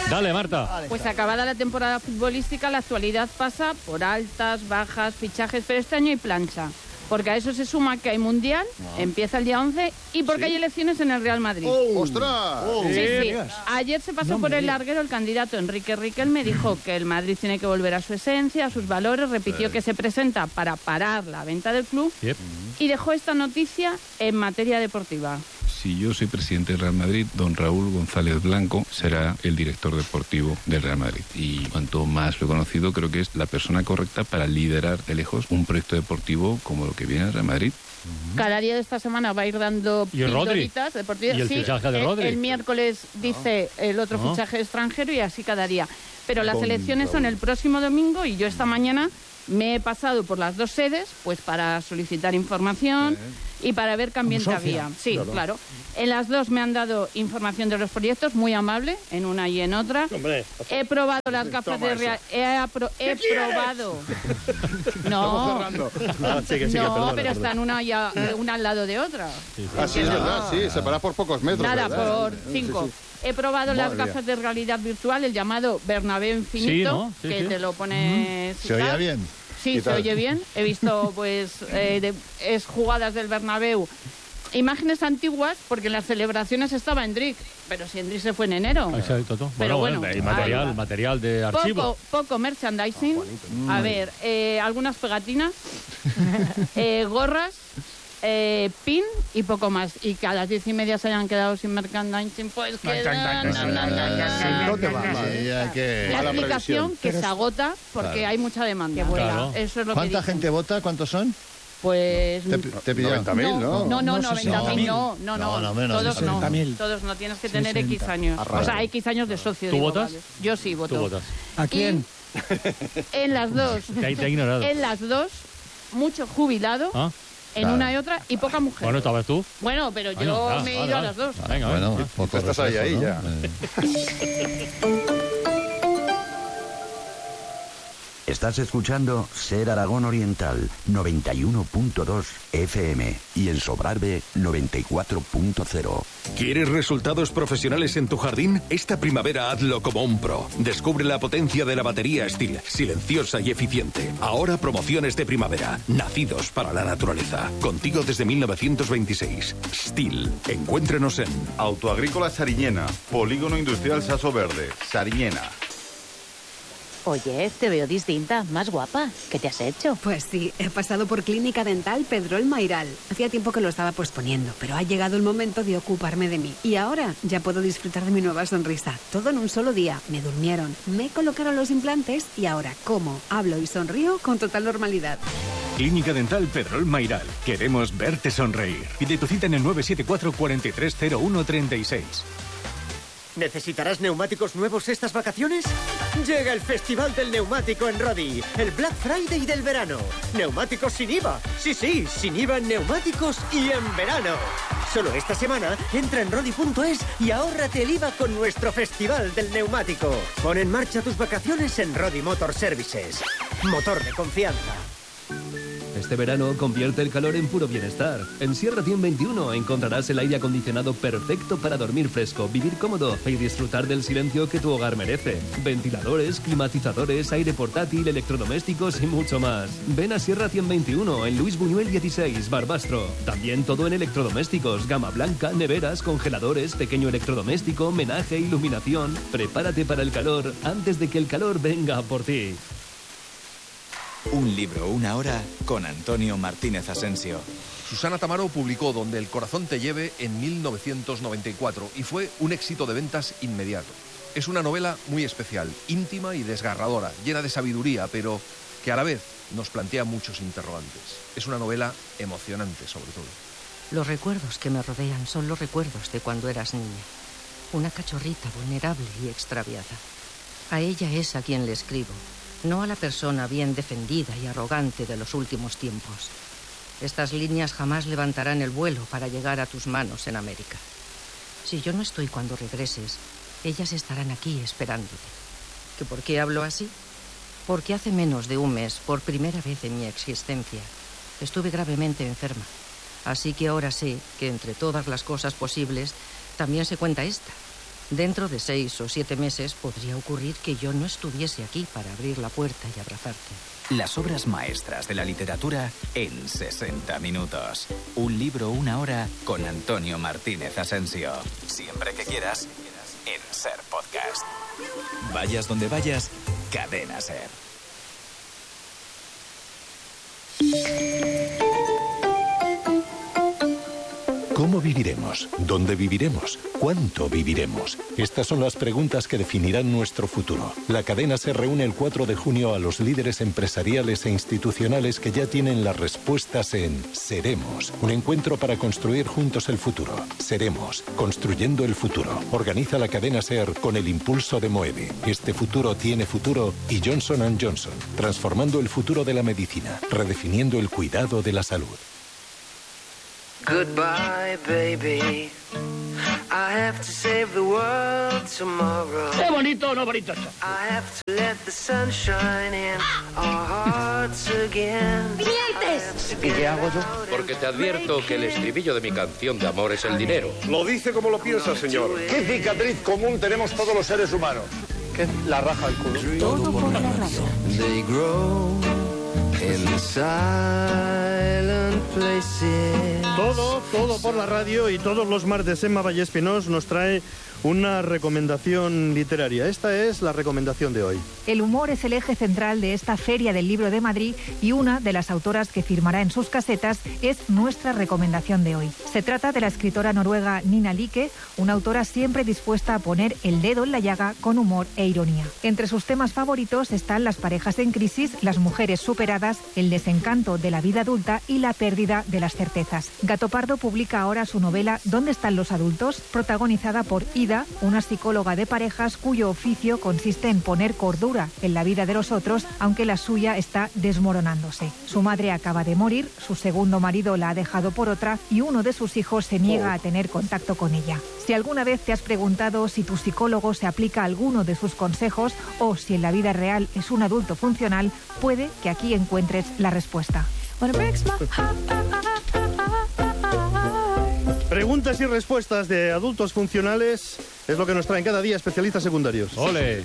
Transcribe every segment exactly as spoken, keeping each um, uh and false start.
Dale, Marta. Pues acabada la temporada futbolística, la actualidad pasa por altas, bajas, fichajes, pero este año hay plancha. Porque a eso se suma que hay Mundial, no. empieza el día once, y porque ¿Sí? hay elecciones en el Real Madrid. ¡Oh! ¡Ostras! Oh. Sí, sí. Ayer se pasó no, por el larguero el candidato Enrique Riquelme, dijo que el Madrid tiene que volver a su esencia, a sus valores, repitió sí. que se presenta para parar la venta del club yep. y dejó esta noticia en materia deportiva. Si yo soy presidente del Real Madrid, don Raúl González Blanco será el director deportivo del Real Madrid. Y cuanto más lo he conocido, creo que es la persona correcta para liderar de lejos un proyecto deportivo como lo que viene al Real Madrid. Cada día de esta semana va a ir dando pildoritas deportivas. ¿Y el sí, fichaje de Rodri? El, el miércoles dice no. el otro no. fichaje extranjero y así cada día. Pero las Con elecciones Raúl. son el próximo domingo y yo esta mañana me he pasado por las dos sedes pues para solicitar información sí. y para ver qué ambiente había. Sí, claro. claro. En las dos me han dado información de los proyectos, muy amable, en una y en otra. Hombre, he probado las gafas de realidad. He, apro he probado. No, ah, sí, que sí, no, perdona, pero perdona. están una, ya, una al lado de otra. Sí, sí. Ah, sí, es verdad, sí, separa por pocos metros. Nada, ¿verdad? por cinco. Sí, sí. He probado Madre las gafas mía. de realidad virtual, el llamado Bernabéu Infinito, sí, ¿no? sí, que sí. te lo pones... ¿Se oye bien? Sí, se oye bien. He visto, pues, eh, de, es jugadas del Bernabéu. Imágenes antiguas, porque en las celebraciones estaba Endrick, pero si Endrick se fue en enero. Exacto, todo. Pero bueno, bueno, material, material de archivo. Poco, poco merchandising. Oh, a ver, eh, algunas pegatinas, eh, gorras, eh, pin y poco más. Y que a las diez y media se hayan quedado sin merchandising, pues que... La explicación que se agota porque claro. hay mucha demanda. Claro. Eso es lo ¿Cuánta que gente vota? ¿Cuántos son? Pues... Te, te noventa mil, ¿no? No, no, no, noventa mil, no, no, no, no, menos todos no, todos no, tienes que tener sesenta. X años, o sea, X años de socio. ¿Tú digo, votas? Vale. Yo sí voto. ¿Tú votas? ¿A quién? Y en las dos, te, te he ignorado. En las dos, mucho jubilado, ¿Ah? en claro. una y otra, y poca mujer. Bueno, ¿estabas tú? Bueno, pero yo bueno, ya, me he ido vale, a las dos. Venga, bueno, venga. Pues estás ahí, ahí, ¿no? ya. Estás escuchando Ser Aragón Oriental noventa y uno punto dos F M y en Sobrarbe noventa y cuatro punto cero. ¿Quieres resultados profesionales en tu jardín? Esta primavera hazlo como un pro. Descubre la potencia de la batería Stihl, silenciosa y eficiente. Ahora promociones de primavera, nacidos para la naturaleza. Contigo desde mil novecientos veintiséis. Stihl. Encuéntrenos en Autoagrícola Sariñena, Polígono Industrial Saso Verde, Sariñena. Oye, te veo distinta, más guapa. ¿Qué te has hecho? Pues sí, he pasado por Clínica Dental Pedrol Mairal. Hacía tiempo que lo estaba posponiendo, pero ha llegado el momento de ocuparme de mí. Y ahora ya puedo disfrutar de mi nueva sonrisa. Todo en un solo día. Me durmieron, me colocaron los implantes y ahora como, hablo y sonrío con total normalidad. Clínica Dental Pedrol Mairal. Queremos verte sonreír. Pide tu cita en el nueve siete cuatro, cuatro tres cero uno tres seis. ¿Necesitarás neumáticos nuevos estas vacaciones? Llega el Festival del Neumático en Rodi, el Black Friday del verano. Neumáticos sin I V A. Sí, sí, sin I V A en neumáticos y en verano. Solo esta semana entra en rodi punto es y ahórrate el I V A con nuestro Festival del Neumático. Pon en marcha tus vacaciones en Rodi Motor Services. Motor de confianza. Este verano convierte el calor en puro bienestar. En Sierra cien veintiuno encontrarás el aire acondicionado perfecto para dormir fresco, vivir cómodo y disfrutar del silencio que tu hogar merece. Ventiladores, climatizadores, aire portátil, electrodomésticos y mucho más. Ven a Sierra cien veintiuno en Luis Buñuel dieciséis, Barbastro. También todo en electrodomésticos, gama blanca, neveras, congeladores, pequeño electrodoméstico, menaje, iluminación. Prepárate para el calor antes de que el calor venga por ti. Un libro, una hora, con Antonio Martínez Asensio. Susana Tamaro publicó Donde el corazón te lleve en mil novecientos noventa y cuatro y fue un éxito de ventas inmediato. Es una novela muy especial, íntima y desgarradora, llena de sabiduría, pero que a la vez nos plantea muchos interrogantes. Es una novela emocionante, sobre todo. Los recuerdos que me rodean son los recuerdos de cuando eras niña. Una cachorrita vulnerable y extraviada. A ella es a quien le escribo. No a la persona bien defendida y arrogante de los últimos tiempos. Estas líneas jamás levantarán el vuelo para llegar a tus manos en América. Si yo no estoy cuando regreses, ellas estarán aquí esperándote. ¿Que por qué hablo así? Porque hace menos de un mes, por primera vez en mi existencia, estuve gravemente enferma. Así que ahora sé que entre todas las cosas posibles, también se cuenta esta. Dentro de seis o siete meses podría ocurrir que yo no estuviese aquí para abrir la puerta y abrazarte. Las obras maestras de la literatura en sesenta minutos. Un libro, una hora con Antonio Martínez Asensio. Siempre que quieras, en SER Podcast. Vayas donde vayas, Cadena SER. ¿Cómo viviremos? ¿Dónde viviremos? ¿Cuánto viviremos? Estas son las preguntas que definirán nuestro futuro. La cadena se reúne el cuatro de junio a los líderes empresariales e institucionales que ya tienen las respuestas en Seremos, un encuentro para construir juntos el futuro. Seremos, construyendo el futuro. Organiza la cadena SER con el impulso de Moeve. Este futuro tiene futuro y Johnson and Johnson, transformando el futuro de la medicina, redefiniendo el cuidado de la salud. Goodbye, baby. I have to save the world tomorrow. ¿Es bonito o no bonito esto? I have to let the sun shine in our hearts again. ¡Clientes! ¿Y qué hago yo? Porque te advierto que el estribillo de mi canción de amor es el dinero. Lo dice como lo piensa, señor. ¿Qué cicatriz común tenemos todos los seres humanos? ¿Qué es la raja del culo? Todo por la radio. They grow in silent places. Todo, todo por la radio, y todos los martes Emma Vallespinós nos trae una recomendación literaria. Esta es la recomendación de hoy. El humor es el eje central de esta Feria del Libro de Madrid y una de las autoras que firmará en sus casetas es nuestra recomendación de hoy. Se trata de la escritora noruega Nina Like, una autora siempre dispuesta a poner el dedo en la llaga con humor e ironía. Entre sus temas favoritos están las parejas en crisis, las mujeres superadas, el desencanto de la vida adulta y la pérdida de las certezas. Gato Pardo publica ahora su novela ¿Dónde están los adultos?, protagonizada por Ida, una psicóloga de parejas cuyo oficio consiste en poner cordura en la vida de los otros, aunque la suya está desmoronándose. Su madre acaba de morir, su segundo marido la ha dejado por otra y uno de sus hijos se niega a tener contacto con ella. Si alguna vez te has preguntado si tu psicólogo se aplica a alguno de sus consejos o si en la vida real es un adulto funcional, puede que aquí encuentres la respuesta. Preguntas y respuestas de adultos funcionales es lo que nos traen cada día especialistas secundarios. ¡Ole!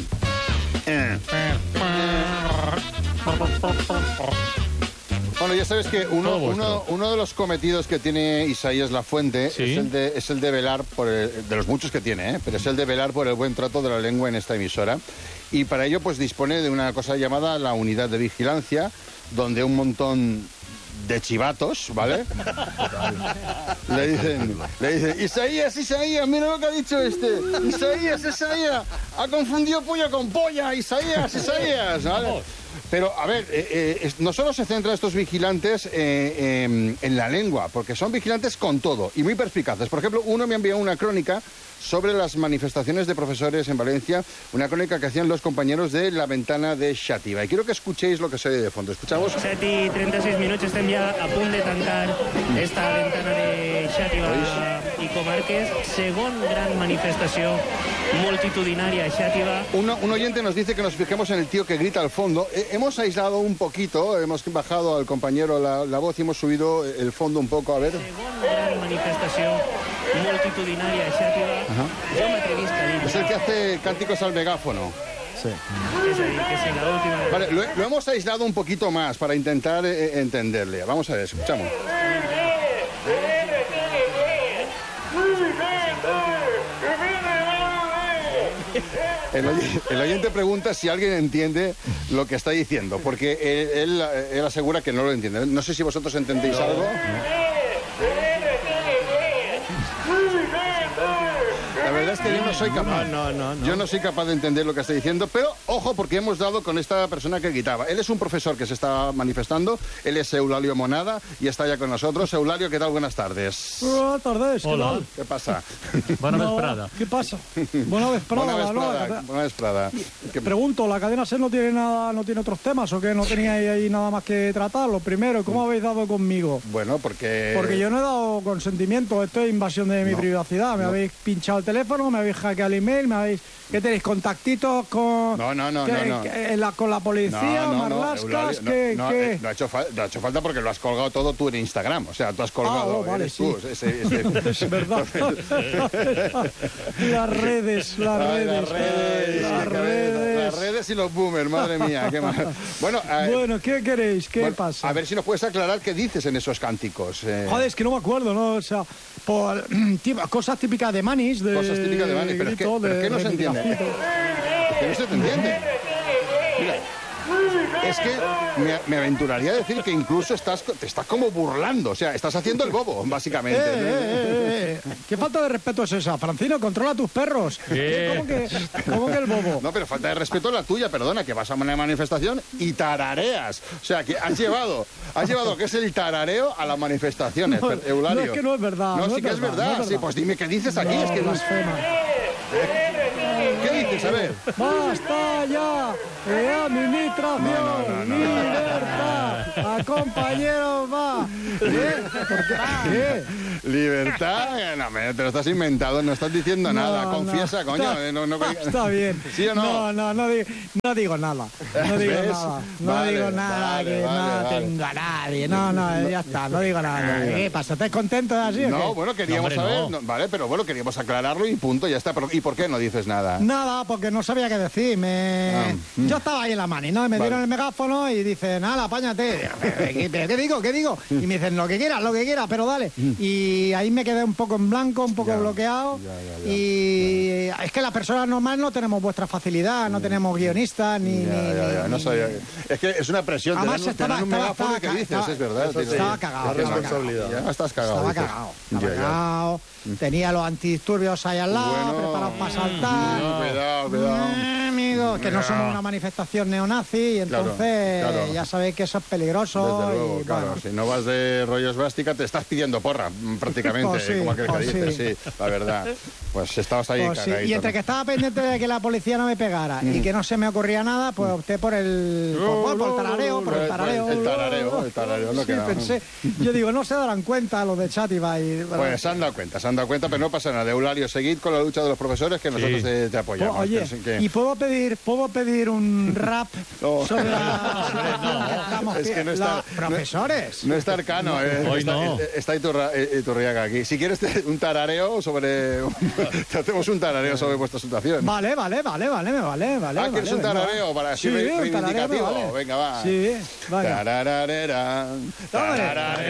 Bueno, ya sabes que uno, uno, uno de los cometidos que tiene Isaías Lafuente ¿Sí? es, el de, es el de velar por el, de los muchos que tiene, ¿eh? pero es el de velar por el buen trato de la lengua en esta emisora. Y para ello pues dispone de una cosa llamada la unidad de vigilancia, donde un montón de chivatos, ¿vale? le dicen, le dicen, Isaías, Isaías, mira lo que ha dicho este. Isaías, Isaías, ha confundido polla con polla, Isaías, Isaías, ¿vale? Pero, a ver, eh, eh, no solo se centran estos vigilantes eh, eh, en la lengua, porque son vigilantes con todo y muy perspicaces. Por ejemplo, uno me ha enviado una crónica sobre las manifestaciones de profesores en Valencia, una crónica que hacían los compañeros de La Ventana de Xàtiva. I quiero que escuchéis lo que se oye de fondo. Escuchamos. set i trenta-sis minuts, estem ja a punt de tancar esta Ventana de Xàtiva i Comarques. Segon gran manifestació multitudinaria a Xàtiva. Un, un oyente nos dice que nos fijemos en el tío que grita al fondo. Eh, hemos aislado un poquito, hemos bajado al compañero la, la voz y hemos subido el fondo un poco, a ver. Segon gran manifestació multitudinaria a Xàtiva. Jo m'atrevisc a dir... Es el que hace cánticos al megáfono. Sí. És a dir, que si la última... Vale, lo, lo hemos aislado un poquito más para intentar eh, entenderle. Vamos a ver, escuchamos. El, oy el oyente pregunta si alguien entiende lo que está diciendo, porque él, él, él asegura que no lo entiende. No sé si vosotros entendéis algo. La verdad es que yo no soy capaz. No, no, no. Yo no soy capaz de entender lo que está diciendo, pero ojo, porque hemos dado con esta persona que gritaba. Él es un profesor que se está manifestando, él es Eulalio Monada y está ya con nosotros. Eulalio, ¿qué tal? Buenas tardes. Buenas tardes, ¿qué Hola. tal? ¿Qué pasa? Buena No, vesprada. ¿Qué pasa? Buena vesprada. Buena ¿no? vesprada. Buena vesprada. ¿Qué- Pregunto, ¿la cadena SER no tiene nada, no tiene otros temas o qué? ¿No teníais ahí nada más que tratar? Lo primero, ¿cómo habéis dado conmigo? Bueno, porque... Porque yo no he dado consentimiento, esto es invasión de mi No. privacidad. Me No. habéis pinchado el teléfono teléfono, me habéis hackeado el email, me habéis... ¿Qué tenéis? ¿Contactitos con...? No, no, no, ¿Qué, no, no. qué, la, con la policía, No, no, no, marlascas? Eulalia, no, ¿qué, no, qué? eh, no ha hecho fa- no ha hecho falta porque lo has colgado todo tú en Instagram. O sea, tú has colgado. Ah, oh, vale, eres sí. tú, ese- ese- Es verdad. Las redes, las Ay, redes. las redes, las qué cabeza. redes. Las redes y los boomers, madre mía, qué mal. Bueno, eh, Bueno, ¿qué queréis? ¿Qué bueno, pasa? a ver si nos puedes aclarar qué dices en esos cánticos. eh. Joder, es que no me acuerdo, ¿no? O sea, por tipo, cosas típicas de Manis, de Cosas típicas de Manis, pero es que- grito, pero es de que no se entiende. reivindicación. Es que no se te entiende. Mira, es que me, me aventuraría a decir que incluso estás, te estás como burlando. O sea, estás haciendo el bobo, básicamente. Eh, eh, eh, eh. ¿Qué falta de respeto es esa? Francino, controla a tus perros. ¿Qué? ¿Cómo que, cómo que el bobo? No, pero falta de respeto la tuya, perdona, que vas a una manifestación y tarareas. O sea, que has llevado, has llevado lo que es el tarareo a las manifestaciones, No, per- Eulario. no, es que no es verdad, No, no sí es que es verdad, verdad. no es Sí, verdad. pues dime qué dices aquí. No, es que no es... blasfema. ¿Qué dices? A ver. ¡Basta ya! ¡De administración! No, no, no, no. ¡Libertad! ¡A compañeros va! ¿Qué? ¿Por qué? ¿Qué? Libertad, no, me- te lo estás inventando, no estás diciendo No, nada. no. Confiesa, coño. Está, eh, no, no- está bien. ¿Sí o no? No, no, no, di- no digo nada. No digo ¿Ves? nada. No Vale, digo nada, vale, que vale, nada vale. tengo a nadie. No, no, ya está, no digo nada. ¿Qué pasa? ¿Estáis contentos así o No, qué? bueno, queríamos No, hombre, saber, no. no, vale, pero bueno, queríamos aclararlo y punto, ya está. Pero, ¿y por qué no dices nada? Nada, porque no sabía qué decir. Me... Ah, mm. Yo estaba ahí en la mani, ¿no? Y me Vale. dieron el megáfono y dicen, nada, apáñate. Digo, ¿Pero ¿Qué, pero qué digo? ¿Qué digo? Y me dicen, lo que quieras, lo que quieras, pero dale. Y ahí me quedé un poco en blanco, un poco Mm. Ya, bloqueado. ya, ya, ya. Y es que las personas normales no tenemos vuestra facilidad, no tenemos guionistas ni... Ya, ni- ya, ya, ni- no ni- sabía. Es que es una presión. Además, Te dan, un- te estaba- dan un estaba- megáfono y estaba- ¿qué dices? estaba- Es verdad. Eso te- sí. Estaba cagado, La estaba responsabilidad. Ya estás cagado. Estaba dices. cagado, estaba Ya, ya. cagado. Tenía los antidisturbios ahí al lado, Bueno. preparados para saltar. No, cuidado, cuidado. Mm, amigo, que no Ya. somos una manifestación neonazi y Claro, entonces claro. ya sabéis que eso es peligroso. Desde luego, y, claro. bueno, Si no vas de rollo esvástica, te estás pidiendo porra, mm, prácticamente, Pues sí, como aquel que pues dice, sí. sí, la verdad. Pues estabas ahí pues sí. cagadito, Y entre ¿no? que estaba pendiente de que la policía no me pegara y Mm. que no se me ocurría nada, pues opté por el, por, por- por el tarareo, por el tarareo. El tarareo, el tarareo, lo Sí, que era. pensé. Yo digo, no se darán cuenta los de Chativay. Pues se han dado cuenta, se han dado cuenta, pero no pasa nada. Eulario, seguid con la lucha de los profesores que nosotros te, te apoyamos. Oye, Que sí que- ¿y puedo pedir, puedo pedir un rap No. sobre la... Estamos Es que no la- está- profesores. No está Arcano, eh. Hoy está, no. eh, está Iturra- eh, Iturriaga aquí. Si quieres te- un tarareo sobre... te hacemos un tarareo sobre vuestra situación. Vale, vale, vale, vale, me vale, vale. Ah, vale, ¿quieres un venga, tarareo va. para así Sí, re- un tarareo me reivindicativo? vale. Venga, va. Sí, venga. Tarararera, Tómale. tararare-